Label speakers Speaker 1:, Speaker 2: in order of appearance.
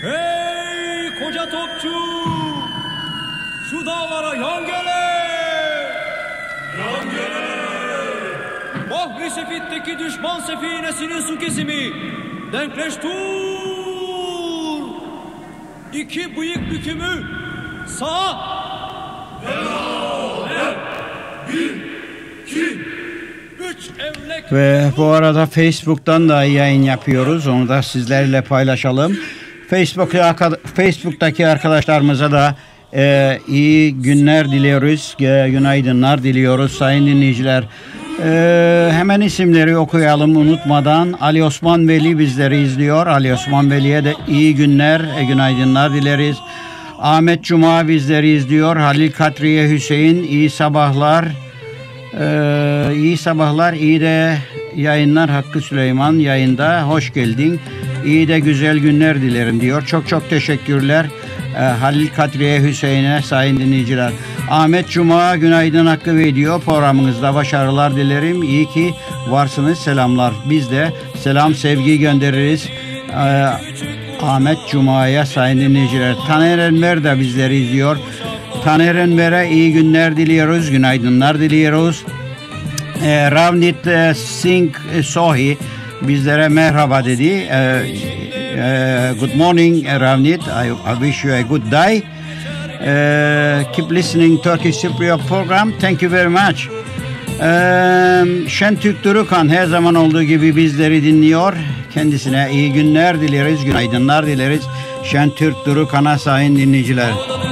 Speaker 1: Hey koca topçu! Şu dağlara yan gele! Yan gele! Bahri Sefit'teki düşman sefinesinin su kesimi! Denkleştur! İki bıyık bükümü sağa! Bir, iki, üç evlek...
Speaker 2: Ve bu arada Facebook'tan da yayın yapıyoruz. Onu da sizlerle paylaşalım. Facebook'taki arkadaşlarımıza da iyi günler diliyoruz. Günaydınlar diliyoruz sayın dinleyiciler. Hemen isimleri okuyalım unutmadan. Ali Osman Veli bizleri izliyor. Ali Osman Veli'ye de iyi günler, günaydınlar dileriz. Ahmet Cuma bizleri izliyor. Halil Kadriye Hüseyin iyi sabahlar. İyi sabahlar, iyi de yayınlar. Hakkı Süleyman yayında. Hoş geldin. İyi de güzel günler dilerim diyor. Çok çok teşekkürler. Halil Kadriye Hüseyin'e sayın dinleyiciler. Ahmet Cuma günaydın Hakkı Bey diyor. Programınızda başarılar dilerim. İyi ki varsınız. Selamlar. Biz de selam sevgi göndeririz. Ahmet Cuma'ya sayın dinleyiciler. Taner Enver de bizleri izliyor. Taner Enver'e iyi günler diliyoruz. Günaydınlar diliyoruz. Ravnit Singh Sohi bizlere merhaba dedi. Good morning Ravnit. I wish you a good day. Keep listening Turkish Cypriot program. Thank you very much. Şentürk Durukan her zaman olduğu gibi bizleri dinliyor. Kendisine iyi günler dileriz, günaydınlar dileriz. Şentürk Durukan'a sayın dinleyiciler.